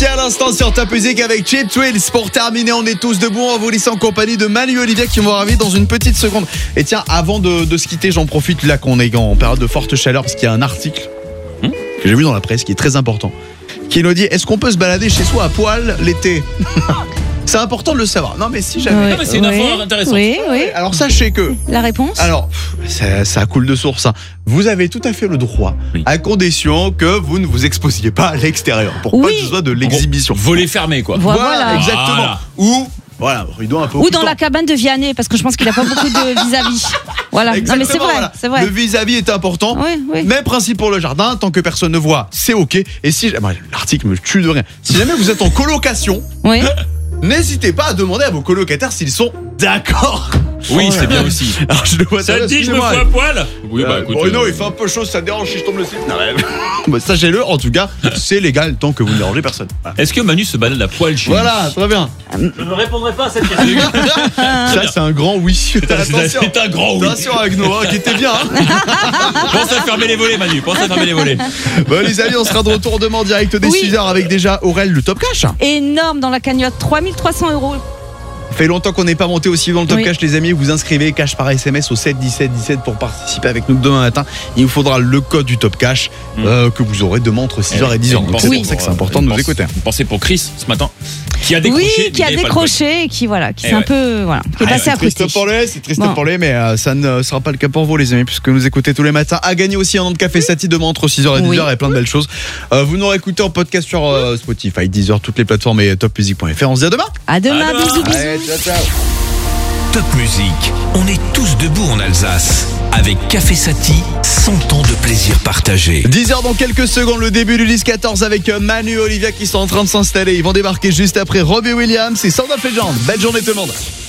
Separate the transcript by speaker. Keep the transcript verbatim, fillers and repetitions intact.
Speaker 1: Ici à l'instant sur Top Music avec Cheap Thrills. Pour terminer, on est tous debout. On va vous laisser en compagnie de Manu et Olivia qui vont arriver dans une petite seconde. Et tiens, avant de, de se quitter, j'en profite là qu'on est en période de forte chaleur parce qu'il y a un article hmm, que j'ai vu dans la presse qui est très important, qui nous dit: est-ce qu'on peut se balader chez soi à poil l'été? C'est important de le savoir. Non mais si jamais.
Speaker 2: Ouais, non, mais c'est une info oui, intéressante.
Speaker 3: Oui, oui.
Speaker 1: Alors sachez que.
Speaker 3: La réponse.
Speaker 1: Alors, ça, ça coule de source. Hein. Vous avez tout à fait le droit, oui, à condition que vous ne vous exposiez pas à l'extérieur, pour oui, pas que ce soit de l'exhibition.
Speaker 2: Volet fermé, quoi.
Speaker 3: Voilà,
Speaker 1: voilà exactement. Voilà. Ou voilà, rideau un peu.
Speaker 3: Ou dans la cabane de Vianney, parce que je pense qu'il a pas beaucoup de vis-à-vis. Voilà. Non mais c'est vrai, voilà, c'est vrai.
Speaker 1: Le vis-à-vis est important.
Speaker 3: Oui, oui.
Speaker 1: Même principe pour le jardin, tant que personne ne voit, c'est ok. Et si bah, l'article me tue de rien. Si jamais vous êtes en colocation. Oui. N'hésitez pas à demander à vos colocataires s'ils sont d'accord.
Speaker 2: Oui, oh, c'est bien aussi.
Speaker 1: Alors, je le vois
Speaker 2: ça te dit, je me fous à poil. Oui, bah écoute.
Speaker 1: Bruno, euh... il fait un peu chaud, ça dérange si je tombe le slip. Non, mais... bah, sachez-le, en tout cas, c'est légal tant que vous ne dérangez personne. Voilà.
Speaker 2: Est-ce que Manu se balade à poil chez
Speaker 1: Voilà, très bien.
Speaker 4: Je ne répondrai pas à cette question.
Speaker 1: Ça, c'est un grand oui.
Speaker 2: C'est un grand oui.
Speaker 1: Attention avec nous, hein, qui était bien. Hein.
Speaker 2: Pense à fermer les volets, Manu. Pense à fermer les volets.
Speaker 1: Bon, les amis, on sera de retour demain en direct dès oui, six heures avec déjà Aurel, le Top Cash.
Speaker 3: Énorme dans la cagnotte, trois mille trois cents euros.
Speaker 1: Ça fait longtemps qu'on n'est pas monté aussi dans le Top oui, Cash, les amis. Vous inscrivez cash par S M S au sept dix-sept dix-sept pour participer avec nous demain matin. Il vous faudra le code du Top Cash mmh. euh, que vous aurez demain entre six heures et dix heures. Donc c'est oui, pour ça que c'est important de nous écouter.
Speaker 2: Vous pensez pour Chris ce matin, qui a décroché,
Speaker 3: oui, qui a décroché et qui voilà, qui s'est un peu voilà, qui est passé à côté.
Speaker 1: C'est triste pour lui, c'est triste bon. pour lui, mais euh, ça ne sera pas le cas pour vous, les amis, puisque nous écoutez tous les matins. À gagner aussi un an de café oui, Sati demain entre six heures et dix heures oui, et plein de belles choses. Euh, vous nous réécoutez en podcast sur euh, Spotify, Deezer, toutes les plateformes et top music point f r. On se dit à demain.
Speaker 3: À demain, bisous, bisous.
Speaker 1: Allez, ciao, ciao.
Speaker 5: Top Music, on est tous debout en Alsace. Avec Café Sati, cent ans de plaisir partagé.
Speaker 1: dix heures dans quelques secondes, le début du dix quatorze avec Manu et Olivia qui sont en train de s'installer. Ils vont débarquer juste après Robbie Williams et Sound of Legend. Belle journée tout le monde.